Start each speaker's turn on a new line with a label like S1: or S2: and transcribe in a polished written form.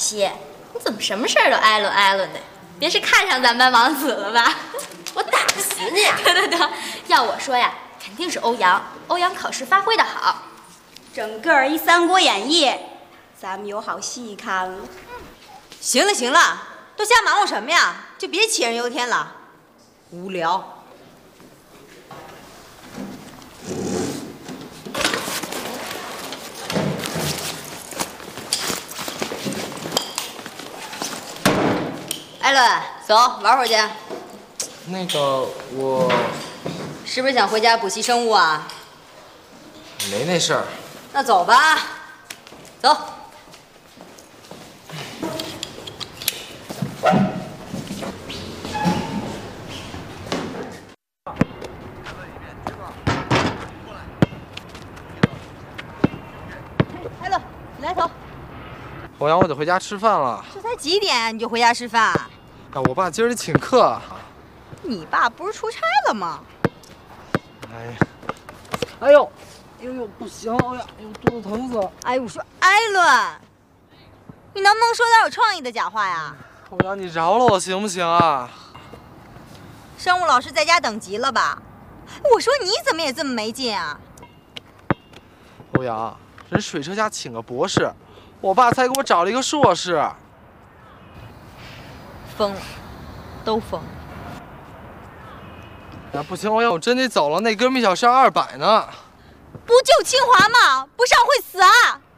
S1: 七，你怎么什么事儿都艾伦艾伦的？别是看上咱班王子了吧？
S2: 我打死你！
S1: 得，要我说呀，肯定是欧阳。欧阳考试发挥的好，
S3: 整个一《三国演义》，咱们有好戏看了。
S2: 行了行了，都瞎忙活什么呀？就别杞人忧天了，无聊。艾伦，走，玩会儿去。
S4: 那个，我
S2: 是不是想回家补习生物啊？
S4: 没那事儿。
S2: 那走吧，走。艾伦，你来走。
S4: 欧阳，我得回家吃饭了。
S2: 这才几点你就回家吃饭？
S4: 啊，我爸今儿得请客。
S2: 你爸不是出差了吗？
S4: 哎呦，不行！哎呀，肚子疼死了！
S2: 哎，我说艾伦，你能不能说点有创意的假话呀？
S4: 欧阳，你饶了我行不行啊？
S2: 生物老师在家等急了吧？我说你怎么也这么没劲啊？
S4: 欧阳，人水车家请个博士，我爸才给我找了一个硕士。
S2: 疯了，都疯了。
S4: 呀，不行，欧阳，我真得走了，那哥们1小时200呢。
S2: 不就清华吗？不上会死啊！